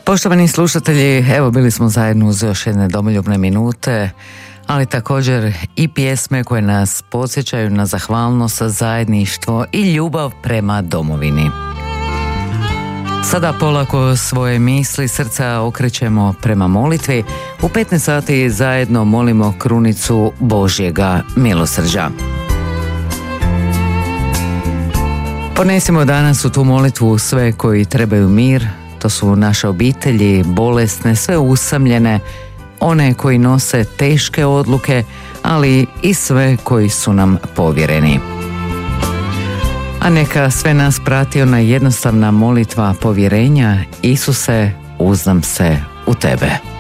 Poštovani slušatelji, evo bili smo zajedno uz još jedne domoljubne minute, ali također i pjesme koje nas podsjećaju na zahvalnost, zajedništvo i ljubav prema domovini. Sada polako svoje misli, srca okrećemo prema molitvi. U 15 sati zajedno molimo krunicu Božjega milosrđa. Ponesimo danas u tu molitvu sve koji trebaju mir. To su naše obitelji, bolesne, sve usamljene, one koji nose teške odluke, ali i sve koji su nam povjereni. A neka sve nas prati ona jednostavna molitva povjerenja: Isuse, uzdam se u Tebe.